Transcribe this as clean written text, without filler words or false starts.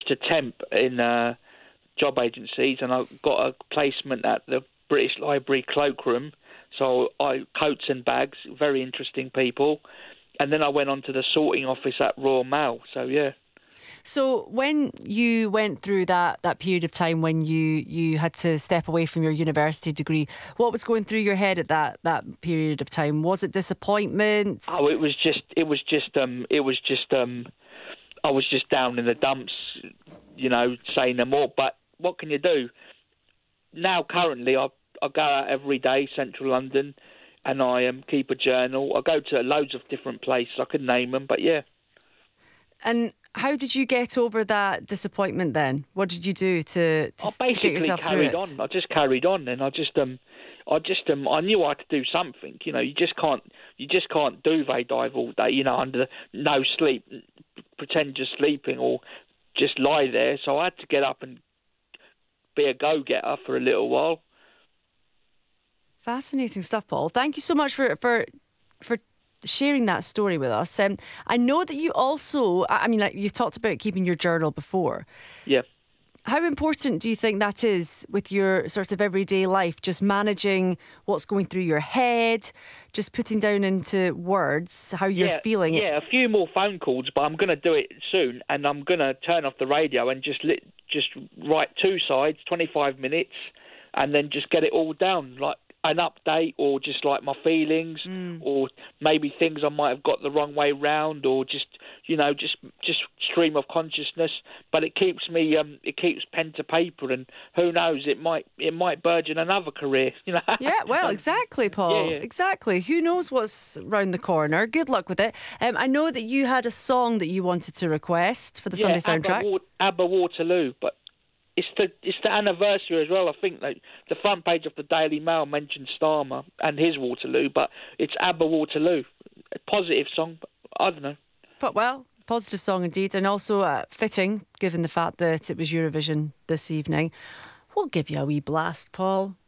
to temp in job agencies, and I got a placement at the British Library cloakroom. So I coats and bags, very interesting people. And then I went on to the sorting office at Royal Mail. So, yeah. So when you went through that period of time when you had to step away from your university degree, what was going through your head at that period of time? Was it disappointment? Oh, it was just I was just down in the dumps, saying no more. But what can you do? Now, currently, I go out every day, central London, and I keep a journal. I go to loads of different places. I could name them, but yeah. And how did you get over that disappointment then? What did you do to get yourself through it? I just carried on, and I knew I had to do something. You just can't duvet dive all day, under no sleep, pretend you're sleeping or just lie there. So I had to get up and be a go-getter for a little while. Fascinating stuff, Paul. Thank you so much for sharing that story with us. I know that you also, you've talked about keeping your journal before. Yeah. How important do you think that is with your sort of everyday life, just managing what's going through your head, just putting down into words how you're feeling? Yeah, a few more phone calls, but I'm going to do it soon, and I'm going to turn off the radio and just write 2 sides, 25 minutes, and then just get it all down, like an update, or just like my feelings, or maybe things I might have got the wrong way round, or just stream of consciousness. But it keeps me, it keeps pen to paper, and who knows, it might burgeon another career. Yeah, well, exactly, Paul. Yeah. Exactly. Who knows what's round the corner? Good luck with it. I know that you had a song that you wanted to request for the Sunday soundtrack. ABBA Waterloo, but it's the anniversary as well. I think the front page of the Daily Mail mentioned Starmer and his Waterloo, but it's ABBA Waterloo. A positive song, but I don't know. But well, positive song indeed, and also fitting given the fact that it was Eurovision this evening. We'll give you a wee blast, Paul.